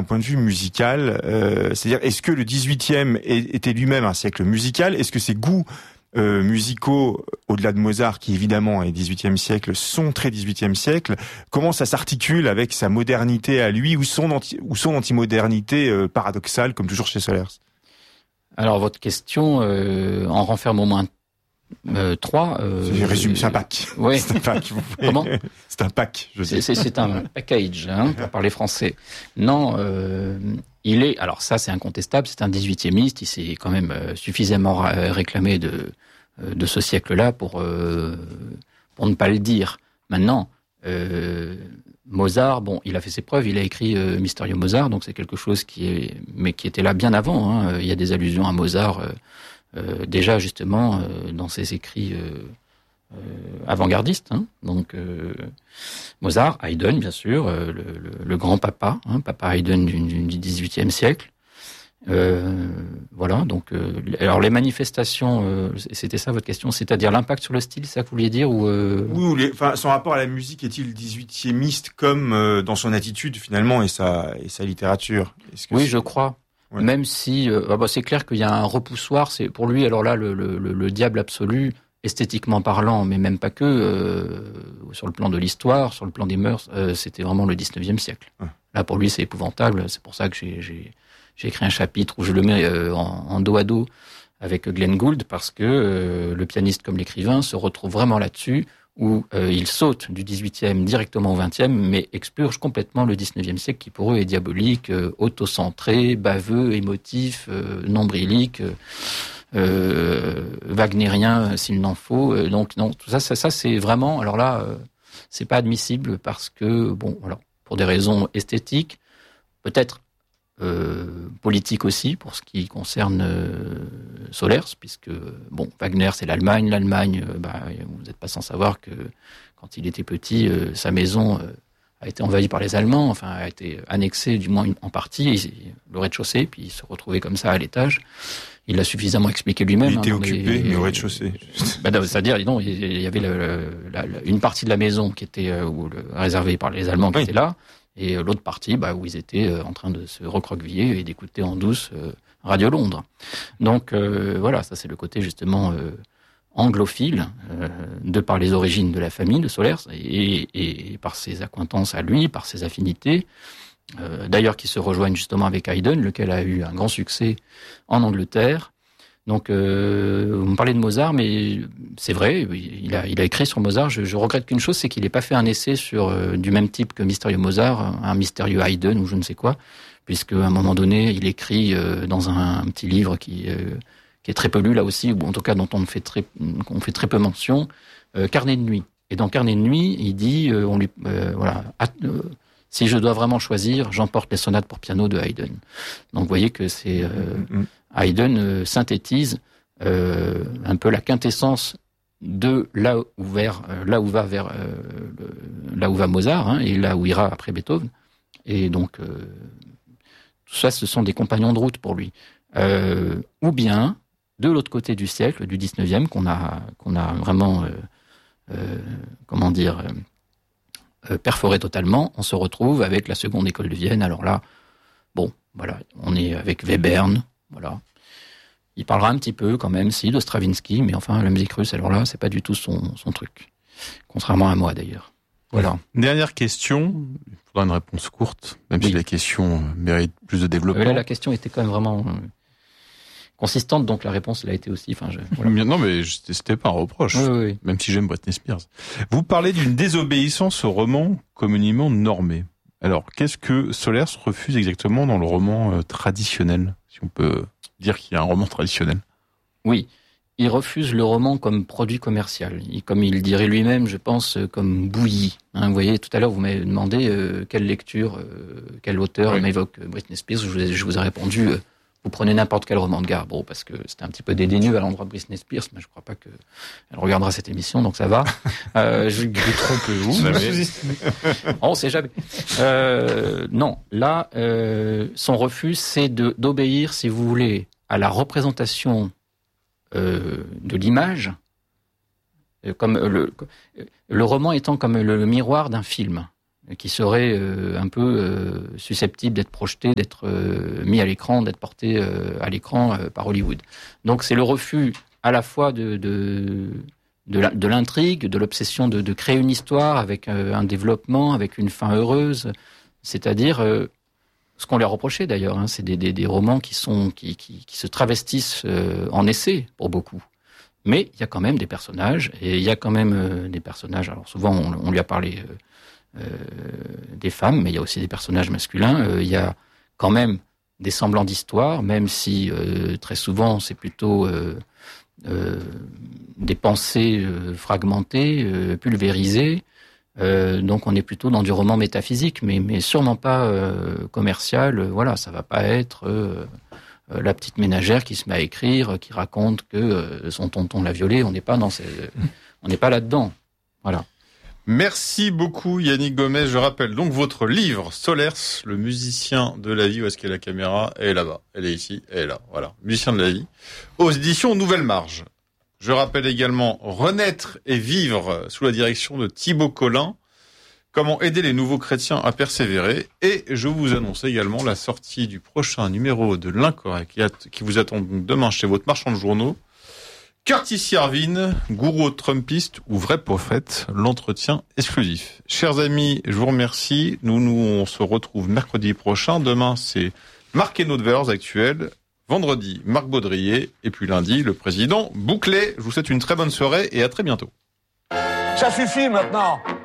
point de vue musical, c'est-à-dire est-ce que le 18e était lui-même un siècle musical? Est-ce que ses goûts musicaux, au-delà de Mozart, qui évidemment est 18e siècle, sont très 18e siècle, comment ça s'articule avec sa modernité à lui, ou son anti-modernité paradoxale, comme toujours chez Solers? Alors, votre question en renferme au moins 3. C'est un pack. Oui. C'est un pack. Comment? C'est un pack, je dis. C'est un package, pour parler français. Non, il est... Alors ça, c'est incontestable, c'est un 18e-iste, il s'est quand même suffisamment réclamé de ce siècle-là pour ne pas le dire. Maintenant, Mozart, bon, il a fait ses preuves, il a écrit Mysterio Mozart, donc c'est quelque chose qui était là bien avant. Hein. Il y a des allusions à Mozart déjà justement dans ses écrits avant-gardistes. Hein. Donc Mozart, Haydn, bien sûr, le grand papa, papa Haydn du XVIIIe siècle. Voilà, donc alors les manifestations, c'était ça votre question, c'est-à-dire l'impact sur le style, c'est ça que vous vouliez dire ou Oui, son rapport à la musique est-il 18e-iste comme dans son attitude finalement et sa littérature? Oui, je crois. Ouais. Même si c'est clair qu'il y a un repoussoir, c'est pour lui alors là le diable absolu, esthétiquement parlant, mais même pas que sur le plan de l'histoire, sur le plan des mœurs, c'était vraiment le 19e siècle. Ouais. Là pour lui c'est épouvantable, c'est pour ça que j'ai écrit un chapitre où je le mets en dos à dos avec Glenn Gould, parce que le pianiste comme l'écrivain se retrouve vraiment là-dessus, où il saute du 18e directement au 20e, mais expurge complètement le 19e siècle, qui pour eux est diabolique, autocentré, baveux, émotif, nombrilique, wagnérien s'il n'en faut. Donc non, tout ça c'est vraiment... Alors là, c'est pas admissible parce que, bon, voilà, pour des raisons esthétiques, peut-être politique aussi pour ce qui concerne Solers, puisque bon, Wagner c'est l'Allemagne, vous n'êtes pas sans savoir que quand il était petit, sa maison a été envahie par les Allemands, enfin a été annexée du moins en partie, le rez-de-chaussée, puis il se retrouvait comme ça à l'étage. Il l'a suffisamment expliqué lui-même. Il était occupé, mais au rez-de-chaussée. C'est-à-dire, non, il y avait une partie de la maison qui était réservée par les Allemands qui était là. Et l'autre partie, où ils étaient en train de se recroqueviller et d'écouter en douce Radio Londres. Donc voilà, ça c'est le côté justement anglophile, de par les origines de la famille de Solers et par ses accointances à lui, par ses affinités. D'ailleurs, qui se rejoignent justement avec Haydn, lequel a eu un grand succès en Angleterre. Donc, vous me parlez de Mozart, mais c'est vrai, il a écrit sur Mozart. Je regrette qu'une chose, c'est qu'il n'ait pas fait un essai sur du même type que Mysterio Mozart, un Mysterio Haydn ou je ne sais quoi, puisque à un moment donné, il écrit dans un petit livre qui est très peu lu là aussi, ou en tout cas dont on fait très peu mention, Carnet de nuit. Et dans Carnet de nuit, il dit, si je dois vraiment choisir, j'emporte les sonates pour piano de Haydn. Donc, vous voyez que c'est Haydn synthétise un peu la quintessence de là où va Mozart, et là où ira après Beethoven. Et donc tout ça, ce sont des compagnons de route pour lui. Ou bien de l'autre côté du siècle, du 19e, qu'on a vraiment perforé totalement, on se retrouve avec la seconde école de Vienne. Alors là, bon, voilà, on est avec Webern. Voilà. Il parlera un petit peu quand même, de Stravinsky, mais enfin, la musique russe, alors là, c'est pas du tout son truc. Contrairement à moi, d'ailleurs. Voilà. Dernière question. Il faudra une réponse courte, même si la question mérite plus de développement. Là, la question était quand même vraiment consistante, donc la réponse l'a été aussi. Voilà. Non, mais c'était pas un reproche, oui. Même si j'aime Britney Spears. Vous parlez d'une désobéissance au roman communément normé. Alors, qu'est-ce que Solers refuse exactement dans le roman traditionnel, si on peut dire qu'il y a un roman traditionnel? Oui, il refuse le roman comme produit commercial. Comme il dirait lui-même, je pense, comme bouilli. Vous voyez, tout à l'heure, vous m'avez demandé quelle lecture, quel auteur m'évoque Britney Spears. Je vous ai répondu, vous prenez n'importe quel roman de Garbo, parce que c'était un petit peu dédaigneux à l'endroit de Britney Spears, mais je crois pas qu'elle regardera cette émission, donc ça va. Je trompez-vous. On sait jamais. Non, là, son refus, c'est d'obéir, si vous voulez, à la représentation de l'image, comme le roman étant comme le miroir d'un film. qui serait un peu susceptible d'être projeté, d'être mis à l'écran, d'être porté à l'écran par Hollywood. Donc c'est le refus à la fois de l'intrigue, de l'obsession de créer une histoire avec un développement, avec une fin heureuse, c'est-à-dire ce qu'on leur reprochait d'ailleurs, c'est des romans qui se travestissent en essai pour beaucoup. Mais il y a quand même des personnages, et il y a quand même des personnages, alors souvent on lui a parlé des femmes, mais il y a aussi des personnages masculins, il y a quand même des semblants d'histoire, même si très souvent c'est plutôt des pensées fragmentées, pulvérisées, donc on est plutôt dans du roman métaphysique, mais sûrement pas commercial, voilà, ça va pas être... la petite ménagère qui se met à écrire, qui raconte que son tonton l'a violée. On n'est pas là-dedans. Voilà. Merci beaucoup Yannick Gomez. Je rappelle donc votre livre Solers, le musicien de la vie. Où est-ce qu'est la caméra? Elle est là-bas. Elle est ici. Elle est là. Voilà. Musicien de la vie. Aux éditions Nouvelle Marge. Je rappelle également Renaître et vivre sous la direction de Thibaut Collin. Comment aider les nouveaux chrétiens à persévérer. Et je vous annonce également la sortie du prochain numéro de L'Incorrect qui vous attend donc demain chez votre marchand de journaux. Curtis Yarvin, gourou trumpiste ou vrai prophète, l'entretien exclusif. Chers amis, je vous remercie. On se retrouve mercredi prochain. Demain, c'est Marc Hainaut de Valeurs Actuelles. Vendredi, Marc Baudrier. Et puis lundi, le président Bouclet. Je vous souhaite une très bonne soirée et à très bientôt. Ça suffit maintenant.